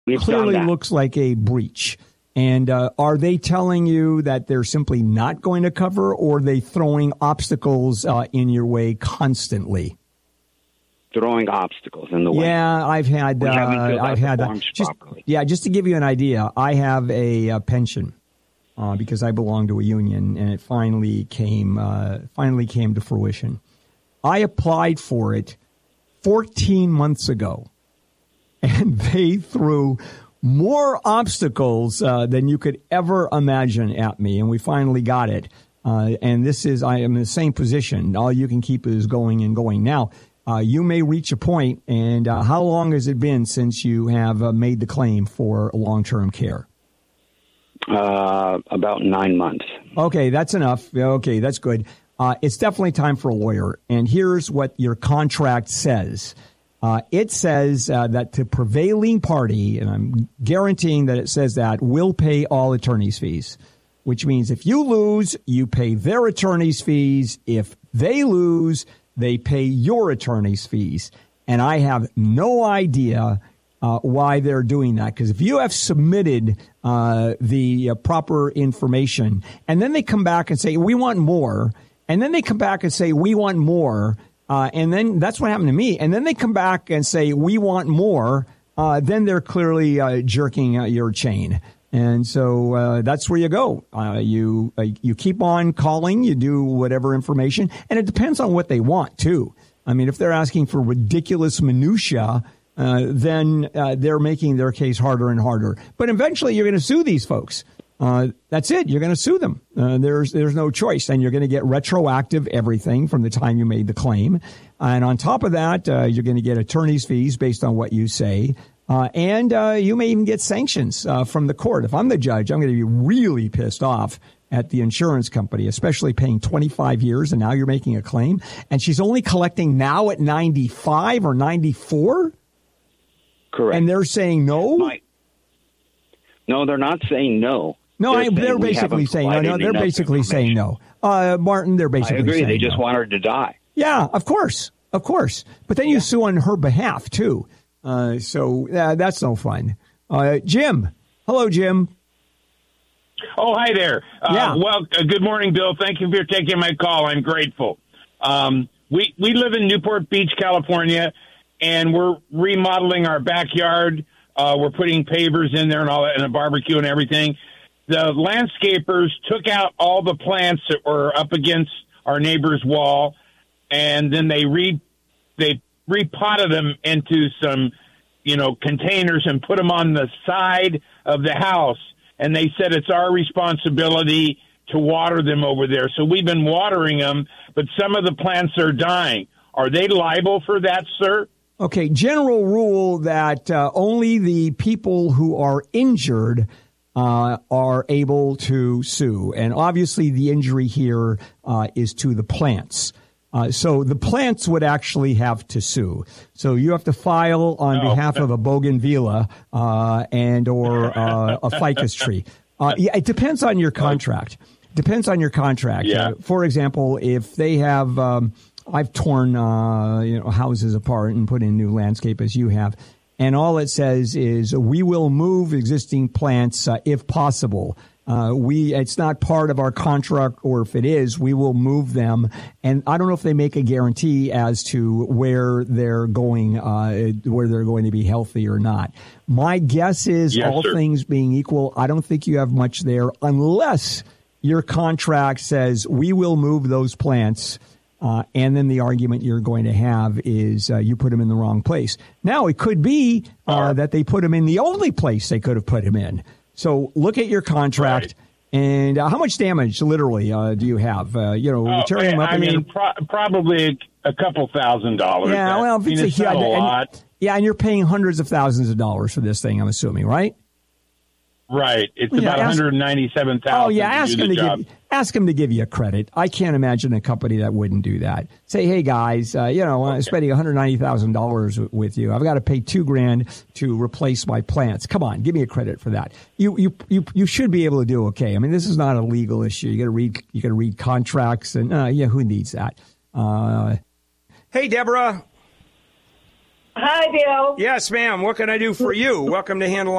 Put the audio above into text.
clearly looks like a breach. And are they telling you that they're simply not going to cover, or are they throwing obstacles in your way constantly? Throwing obstacles in the way. Yeah, I've had that. Just to give you an idea, I have a pension because I belong to a union, and it finally came to fruition. I applied for it 14 months ago, and they threw more obstacles than you could ever imagine at me, and we finally got it. And I am in the same position. All you can keep is going and going. Now, you may reach a point, and how long has it been since you have made the claim for long-term care? About 9 months. Okay, that's enough. Okay, that's good. It's definitely time for a lawyer. And here's what your contract says. It says that the prevailing party, and I'm guaranteeing that it says that, will pay all attorney's fees, which means if you lose, you pay their attorney's fees. If they lose, they pay your attorney's fees. And I have no idea why they're doing that, because if you have submitted the proper information and then they come back and say, we want more, and then they come back and say, we want more, and then that's what happened to me, and then they come back and say, we want more, then they're clearly jerking your chain. And so that's where you go. You keep on calling, you do whatever information, and it depends on what they want, too. I mean, if they're asking for ridiculous minutia, then they're making their case harder and harder. But eventually you're going to sue these folks. That's it. You're going to sue them. There's no choice. And you're going to get retroactive everything from the time you made the claim. And on top of that, you're going to get attorney's fees based on what you say. And you may even get sanctions from the court. If I'm the judge, I'm going to be really pissed off at the insurance company, especially paying 25 years, and now you're making a claim. And she's only collecting now at 95 or 94? Correct. And they're saying no? No, they're not saying no. No, they're basically saying no. No, they're basically saying no. Martin, they're basically saying no. I agree. They just want her to die. Yeah, of course. Of course. But then you sue on her behalf, too. So that's no fun. Jim. Hello, Jim. Oh, hi there. Yeah. Well, good morning, Bill. Thank you for taking my call. I'm grateful. We live in Newport Beach, California, and we're remodeling our backyard. We're putting pavers in there and all that, and a barbecue and everything. The landscapers took out all the plants that were up against our neighbor's wall, and then they repotted them into some, containers and put them on the side of the house. And they said it's our responsibility to water them over there. So we've been watering them, but some of the plants are dying. Are they liable for that, sir? Okay, general rule that only the people who are injured are able to sue. And obviously the injury here is to the plants. So the plants would actually have to sue. So you have to file on behalf of a bougainvillea and or a ficus tree. It depends on your contract. Yeah. For example, if they have, I've torn houses apart and put in new landscape as you have, and all it says is we will move existing plants if possible. It's not part of our contract, or if it is, we will move them. And I don't know if they make a guarantee as to where they're going to be healthy or not. My guess is things being equal, I don't think you have much there unless your contract says we will move those plants. And then the argument you're going to have is you put them in the wrong place. Now, it could be that they put them in the only place they could have put them in. So look at your contract, and how much damage, literally, do you have? Tearing them up. Probably a couple $1,000. Yeah, well, it's not a lot. And you're paying hundreds of thousands of dollars for this thing, I'm assuming, right? Right. It's about $197,000. Oh, yeah. Ask him to give you a credit. I can't imagine a company that wouldn't do that. Say, hey, guys, I'm spending $190,000 with you. I've got to pay $2,000 to replace my plants. Come on, give me a credit for that. You should be able to do okay. I mean, this is not a legal issue. You got to read contracts, and who needs that? Hey, Deborah. Hi, Bill. Yes, ma'am. What can I do for you? Welcome to Handle